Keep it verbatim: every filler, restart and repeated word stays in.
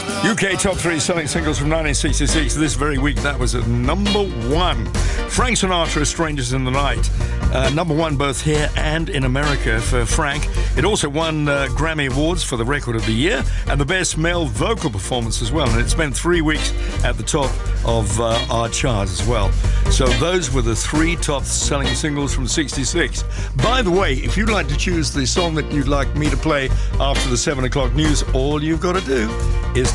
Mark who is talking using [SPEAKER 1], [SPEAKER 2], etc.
[SPEAKER 1] U K top three selling singles from nineteen sixty-six. This very week, that was at number one. Frank Sinatra, Strangers in the Night. Uh, number one both here and in America for Frank. It also won uh, Grammy Awards for the Record of the Year and the Best Male Vocal Performance as well. And it spent three weeks at the top of uh, our chart as well. So those were the three top selling singles from sixty-six. By the way, if you'd like to choose the song that you'd like me to play after the seven o'clock news, all you've got to do is